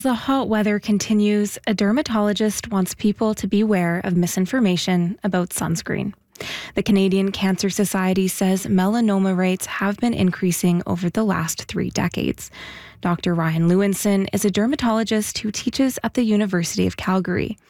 The hot weather continues. A dermatologist wants people to beware of misinformation about sunscreen. The Canadian Cancer Society says melanoma rates have been increasing over the last 3 decades. Dr. Ryan Lewinson is a dermatologist who teaches at the University of Calgary.